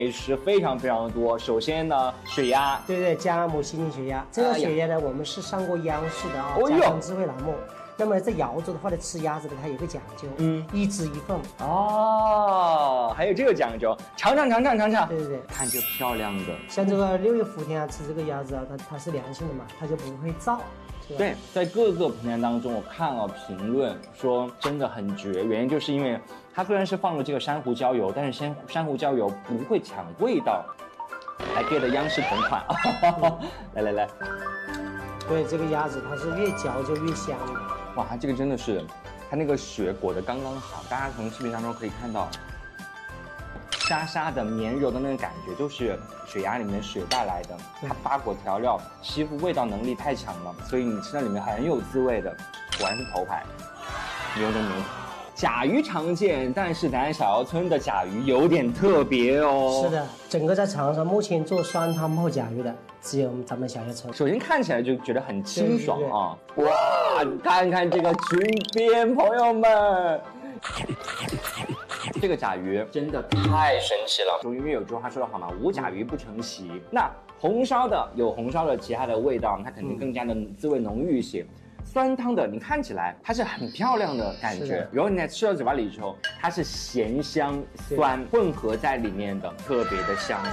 美食非常的多。首先呢，血鸭， 对，加姆西林血鸭，这个血鸭呢，我们是上过央视的啊， 哦家乡智慧栏目。那么在瑶族的话呢，吃鸭子的它有个讲究，一只一份。 哦，还有这个讲究，尝。 对， 看这漂亮的。 像这个6月福田啊，吃这个鸭子啊，它是良性的嘛，它就不会燥。 对，在各个评论当中，我看了评论说真的很绝，原因就是因为它虽然是放了这个珊瑚椒油，但是珊瑚椒油不会抢味道，还给了央视同款。来， 对，这个鸭子它是越嚼就越香的。 哇，它这个真的是，它那个血裹得刚刚好，大家从视频当中可以看到，沙沙的绵柔的那个感觉，就是血鸭里面血带来的。它八果调料，吸附味道能力太强了，所以你吃到里面很有滋味的。果然是头牌，牛。甲鱼常见，但是咱小窑村的甲鱼有点特别哦。 是的，整个在长沙目前做酸汤泡甲鱼的只有咱们小窑村。 首先看起来就觉得很清爽啊！哇，看看这个裙边，朋友们。这个甲鱼真的太神奇了。因为有句话说得好嘛，无甲鱼不成席。那红烧的有红烧的其他的味道，它肯定更加的滋味浓郁一些。酸汤的，你看起来它是很漂亮的感觉，然后你在吃到嘴巴里之后，它是咸香酸混合在里面的，特别的香。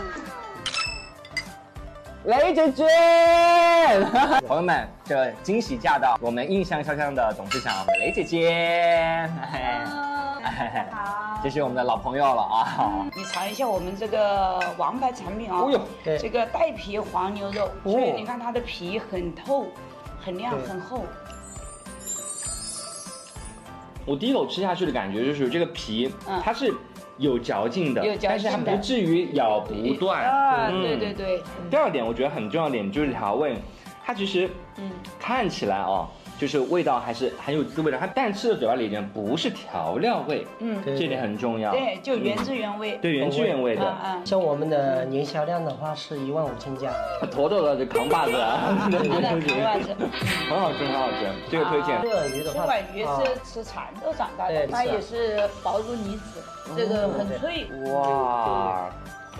雷姐姐，朋友们，这惊喜驾到，我们印象肖像的董事长，我们雷姐姐。好，这是我们的老朋友了啊！ 你尝一下我们这个王牌产品哦，这个带皮黄牛肉，所以你看它的皮很透、很亮、很厚。 我第一口吃下去的感觉就是这个皮，它是有嚼劲的，但是它不至于咬不断。 啊，对。 第二点，我觉得很重要的点就是调味，它其实看起来啊。就是味道还是很有滋味的，它但吃到嘴巴里面不是调料味，这点很重要。 对，就原汁原味。 对，原汁原味的。 像我们的年销量的话是15000家。 坨坨的这扛把子， 扛把子， 很好吃，这个推荐。 这碗鱼的话， 这碗鱼是吃蚕豆长大的，它也是薄如泥子，这个很脆。 哇！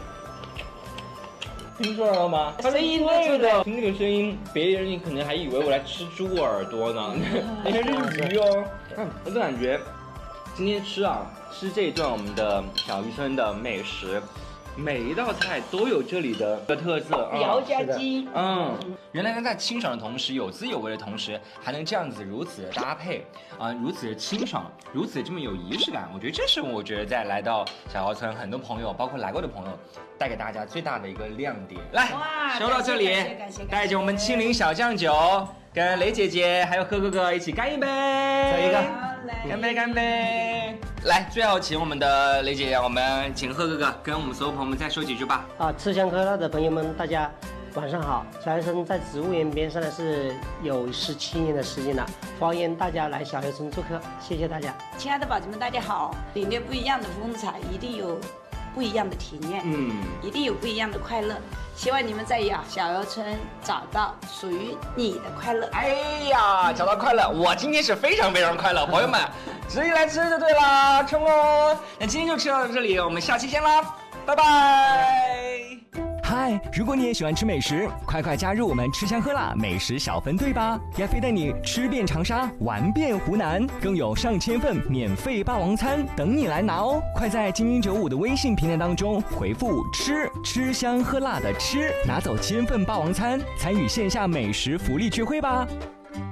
听出来了吗？ 声音对的，听这个声音，别人可能还以为我来吃猪耳朵呢。那是鱼哦。我就感觉今天吃这一顿我们的小渔村的美食，每一道菜都有这里的特色。 姚家鸡。 原来在清爽的同时，有滋有味的同时，还能这样子如此的搭配如此的清爽，如此这么有仪式感。我觉得这是在来到小窑村，很多朋友，包括来过的朋友，带给大家最大的一个亮点。来，收到这里，带着我们青林小酱酒，跟雷姐姐还有贺哥哥一起干一杯， 走一个， 干杯！来，最后请我们的雷姐姐，我们请贺哥哥跟我们所有朋友们再说几句吧。 吃香喝辣的朋友们，大家晚上好。小窑村在植物园边上呢是有17年的时间了，欢迎大家来小窑村做客，谢谢大家。 亲爱的宝子们，大家好！领略不一样的风采，一定有不一样的体验，一定有不一样的快乐。希望你们在小窑村找到属于你的快乐。 哎呀，找到快乐，我今天是非常快乐，朋友们，直接来吃就对了，冲哦！那今天就吃到这里，我们下期见啦，拜拜。 嗨，如果你也喜欢吃美食，快加入我们吃香喝辣美食小分队吧！亚飞带你吃遍长沙，玩遍湖南，更有上千份免费霸王餐等你来拿哦！快在精英95的微信平台当中回复吃香喝辣的吃，拿走1000份霸王餐，参与线下美食福利聚会吧！